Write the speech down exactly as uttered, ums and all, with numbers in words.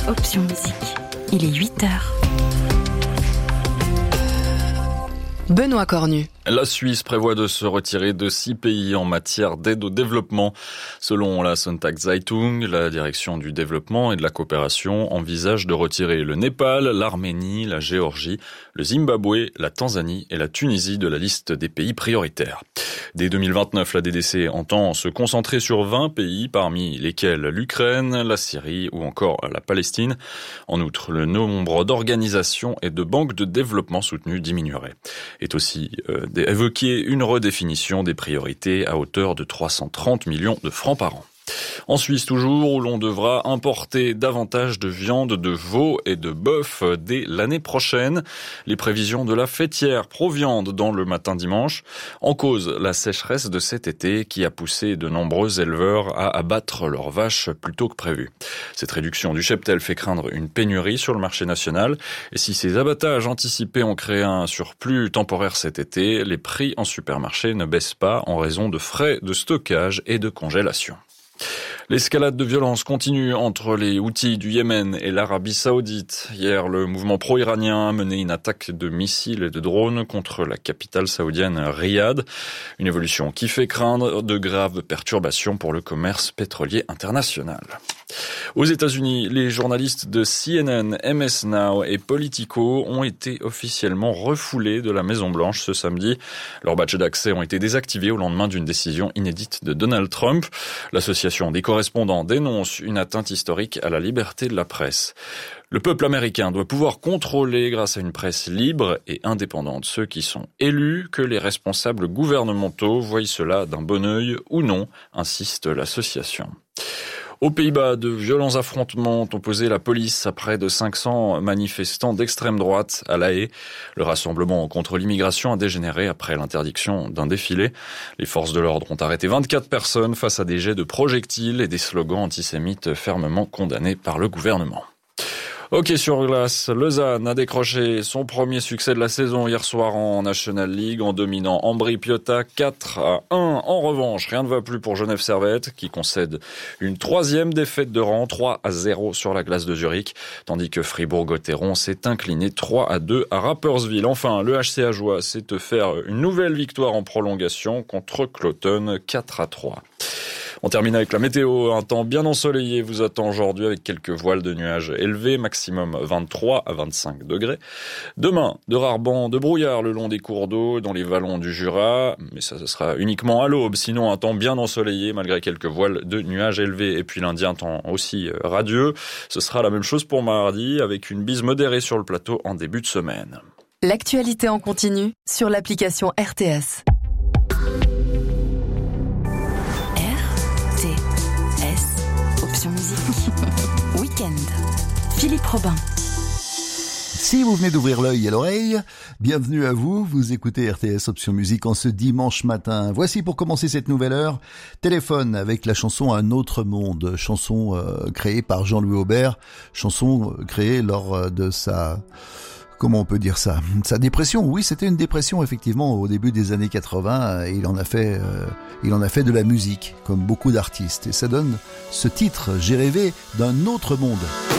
Option Musique. Il est huit heures. Benoît Cornu. La Suisse prévoit de se retirer de six pays en matière d'aide au développement. Selon la Sonntagszeitung, la direction du développement et de la coopération envisage de retirer le Népal, l'Arménie, la Géorgie, le Zimbabwe, la Tanzanie et la Tunisie de la liste des pays prioritaires. Dès deux mille vingt-neuf, la D D C entend se concentrer sur vingt pays, parmi lesquels l'Ukraine, la Syrie ou encore la Palestine. En outre, le nombre d'organisations et de banques de développement soutenues diminuerait. Est aussi euh, évoqué une redéfinition des priorités à hauteur de trois cent trente millions de francs par an. En Suisse toujours, où l'on devra importer davantage de viande de veau et de bœuf dès l'année prochaine. Les prévisions de la fêtière Proviande dans le matin dimanche. En cause, la sécheresse de cet été qui a poussé de nombreux éleveurs à abattre leurs vaches plus tôt que prévu. Cette réduction du cheptel fait craindre une pénurie sur le marché national. Et si ces abattages anticipés ont créé un surplus temporaire cet été, les prix en supermarché ne baissent pas en raison de frais de stockage et de congélation. L'escalade de violence continue entre les Houthis du Yémen et l'Arabie Saoudite. Hier, le mouvement pro-iranien a mené une attaque de missiles et de drones contre la capitale saoudienne Riyad. Une évolution qui fait craindre de graves perturbations pour le commerce pétrolier international. Aux États-Unis, les journalistes de C N N, M S Now et Politico ont été officiellement refoulés de la Maison-Blanche ce samedi. Leurs badges d'accès ont été désactivés au lendemain d'une décision inédite de Donald Trump. L'association des correspondants dénonce une atteinte historique à la liberté de la presse. Le peuple américain doit pouvoir contrôler, grâce à une presse libre et indépendante, ceux qui sont élus, que les responsables gouvernementaux voient cela d'un bon œil ou non, insiste l'association. Aux Pays-Bas, de violents affrontements ont opposé la police à près de cinq cents manifestants d'extrême droite à La Haye. Le rassemblement contre l'immigration a dégénéré après l'interdiction d'un défilé. Les forces de l'ordre ont arrêté vingt-quatre personnes face à des jets de projectiles et des slogans antisémites fermement condamnés par le gouvernement. Hockey sur glace, Lausanne a décroché son premier succès de la saison hier soir en National League en dominant Ambri Piotta quatre à un. En revanche, rien ne va plus pour Genève Servette qui concède une troisième défaite de rang, trois à zéro sur la glace de Zurich, tandis que Fribourg-Gotteron s'est incliné trois à deux à Rapperswil. Enfin, le H C Ajoie s'est offert une nouvelle victoire en prolongation contre Cloton quatre à trois. On termine avec la météo. Un temps bien ensoleillé vous attend aujourd'hui avec quelques voiles de nuages élevés, maximum vingt-trois à vingt-cinq degrés. Demain, de rares bancs de brouillard le long des cours d'eau dans les vallons du Jura, mais ça ce sera uniquement à l'aube. Sinon, un temps bien ensoleillé malgré quelques voiles de nuages élevés. Et puis lundi, un temps aussi radieux. Ce sera la même chose pour mardi avec une bise modérée sur le plateau en début de semaine. L'actualité en continu sur l'application R T S. Option Musique. Week-end. Philippe Robin. Si vous venez d'ouvrir l'œil et l'oreille, bienvenue à vous. Vous écoutez R T S Option Musique en ce dimanche matin. Voici pour commencer cette nouvelle heure, Téléphone avec la chanson Un autre monde, chanson euh, créée par Jean-Louis Aubert, chanson créée lors de sa... Comment on peut dire ça? Sa dépression, oui, c'était une dépression effectivement au début des années quatre-vingts. Et il en a fait, euh, il en a fait de la musique, comme beaucoup d'artistes. Et ça donne ce titre, J'ai rêvé d'un autre monde.